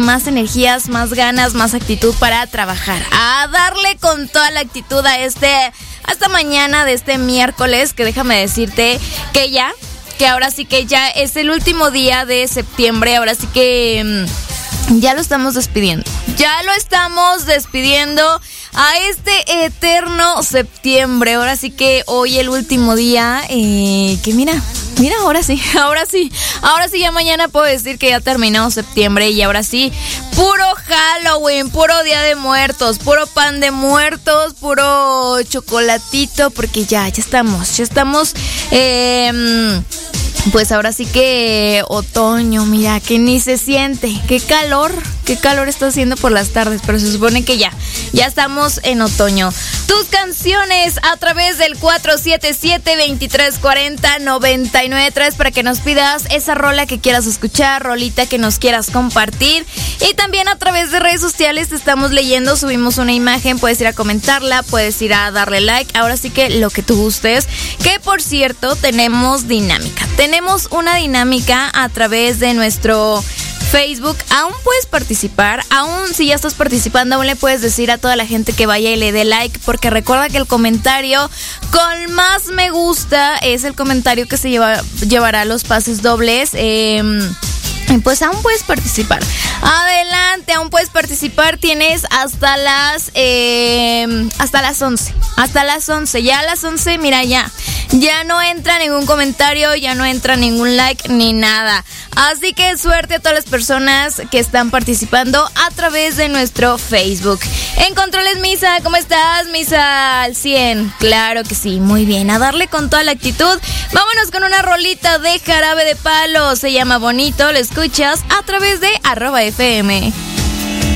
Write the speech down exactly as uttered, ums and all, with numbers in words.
más energías, más ganas, más actitud para trabajar. A darle con toda la actitud a este, hasta mañana de este miércoles, que déjame decirte que ya, que ahora sí que ya es el último día de septiembre, ahora sí que mmm, ya lo estamos despidiendo. Ya lo estamos despidiendo a este eterno septiembre. Ahora sí que hoy el último día, eh, que mira, mira, ahora sí, ahora sí, ahora sí ya mañana puedo decir que ya terminó septiembre y ahora sí, puro Halloween, puro Día de Muertos, puro pan de muertos, puro chocolatito, porque ya, ya estamos, ya estamos, eh... pues ahora sí que otoño, mira, que ni se siente. Qué calor, qué calor está haciendo por las tardes, pero se supone que ya, ya estamos en otoño. Tus canciones a través del cuatro siete siete, veintitrés cuarenta, noventa y nueve tres para que nos pidas esa rola que quieras escuchar, rolita que nos quieras compartir. Y también a través de redes sociales te estamos leyendo, subimos una imagen, puedes ir a comentarla, puedes ir a darle like. Ahora sí que lo que tú gustes. Que por cierto, tenemos dinámica. Tenemos una dinámica a través de nuestro Facebook. Aún puedes participar, aún si ya estás participando, aún le puedes decir a toda la gente que vaya y le dé like, porque recuerda que el comentario con más me gusta es el comentario que se lleva, llevará los pases dobles. Eh, Pues aún puedes participar. Adelante, aún puedes participar. Tienes hasta las eh, hasta las once. Hasta las once. Ya a las once, mira, ya. Ya no entra ningún comentario, ya no entra ningún like ni nada. Así que suerte a todas las personas que están participando a través de nuestro Facebook. En controles, Misa, ¿cómo estás? Misa al cien. Claro que sí, muy bien. A darle con toda la actitud. Vámonos con una rolita de Jarabe de Palo. Se llama Bonito. Lo escuchas a través de arroba F M.